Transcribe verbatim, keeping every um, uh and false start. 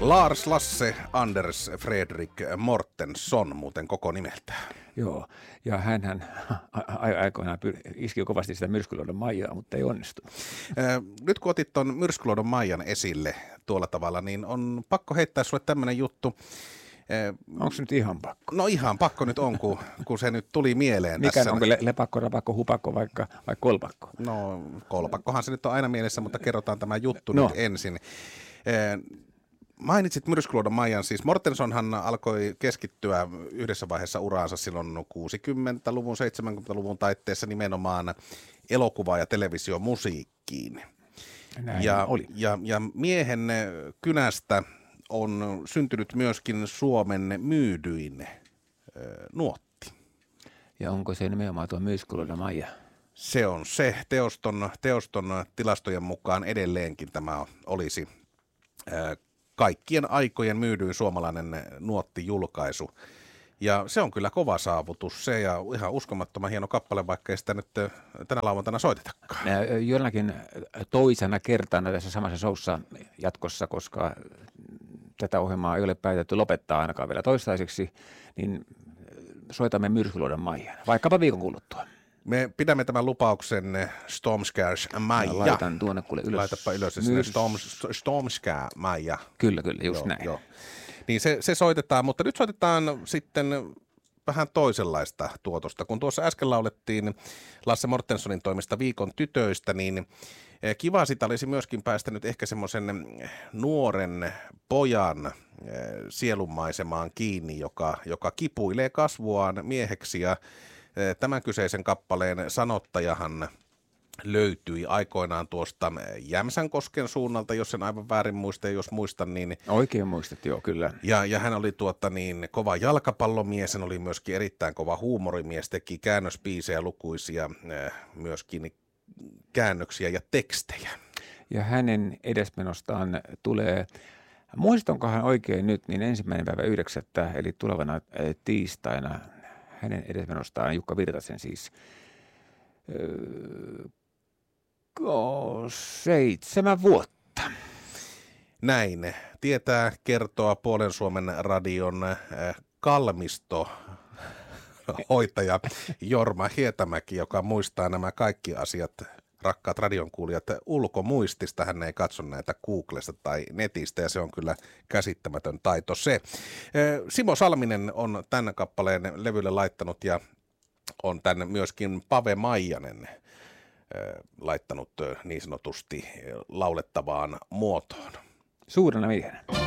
Lars Lasse Anders Fredrik Mortensson muuten koko nimeltään. Joo, ja hänhän aikoinaan iski kovasti sitä Myrskyluodon Maijaa, mutta ei onnistunut. Nyt kun otit tuon Myrskyluodon Maijan esille tuolla tavalla, niin on pakko heittää sulle tämmöinen juttu. Onko se nyt ihan pakko? No ihan pakko nyt on, kun, kun se nyt tuli mieleen Mikä tässä. Onko le- lepakko, rapakko, hupakko vaikka, vai kolpakko? No kolpakkohan se nyt on aina mielessä, mutta kerrotaan tämä juttu no. nyt ensin. Mainitsit Myrskyluodon Maijan, siis Mortensonhan alkoi keskittyä yhdessä vaiheessa uraansa silloin kuusikymmentäluvun, seitsemänkymmentäluvun taitteessa nimenomaan elokuva- ja televisiomusiikkiin. Näin ja, oli. Ja, ja miehen kynästä on syntynyt myöskin Suomen myydyin äh, nuotti. Ja onko se nimenomaan tuo Myrskyluodon Maija? Se on se. Teoston, teoston tilastojen mukaan edelleenkin tämä olisi äh, kaikkien aikojen myydyin suomalainen nuottijulkaisu. Ja se on kyllä kova saavutus se ja ihan uskomattoman hieno kappale, vaikka ei sitä nyt tänä lauantaina soitetakaan. Jollakin toisena kertana tässä samassa showssa jatkossa, koska tätä ohjelmaa ei ole päätetty lopettaa ainakaan vielä toistaiseksi, niin soitamme Myrskyluodon Maijan, vaikkapa viikon kuluttua. Me pidämme tämän lupauksen Stormscares Maija. Laitan tuonne kuule ylös. Laitapa ylös Myrs... Storm, Stormscare Maija. Kyllä, kyllä, just joo, näin. Joo. Niin se, se soitetaan, mutta nyt soitetaan sitten vähän toisenlaista tuotosta. Kun tuossa äsken laulettiin Lasse Mortenssonin toimesta Viikon tytöistä, niin kiva sitä olisi myöskin päästä nyt ehkä semmoisen nuoren pojan sielunmaisemaan kiinni, joka, joka kipuilee kasvuaan mieheksi. Ja tämän kyseisen kappaleen sanottajahan löytyi aikoinaan tuosta Jämsänkosken suunnalta, jos en aivan väärin muista, jos muistan. Niin oikein muistat, joo, kyllä. Ja, ja hän oli tuota niin kova jalkapallomies, hän oli myöskin erittäin kova huumorimies, teki käännöspiisejä lukuisia, myöskin käännöksiä ja tekstejä. Ja hänen edesmenostaan tulee, muistankohan oikein nyt, niin ensimmäinen päivä yhdeksättä, eli tulevana tiistaina, hänen edesmenostaan Jukka Virtasen siis öö, seitsemän vuotta. Näin. Tietää kertoa Puolen Suomen radion äh, kalmisto hoitaja Jorma Hietamäki, joka muistaa nämä kaikki asiat, rakkaat radionkuulijat, ulkomuistista. Hän ei katso näitä Googlesta tai netistä ja se on kyllä käsittämätön taito se. Simo Salminen on tämän kappaleen levylle laittanut ja on tänne myöskin Pave Maijanen laittanut niin sanotusti laulettavaan muotoon. Suurena miehenä.